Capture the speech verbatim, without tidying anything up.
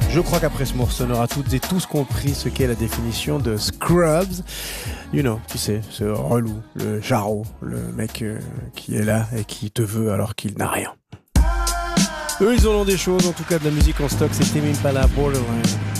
Je crois qu'après ce morceau, on aura toutes et tous compris ce qu'est la définition de Scrubs. You know, tu sais, ce relou, le jarreau, le mec euh, qui est là et qui te veut alors qu'il n'a rien. Eux, ils en ont des choses, en tout cas de la musique en stock, c'est Tame Impala Borderline.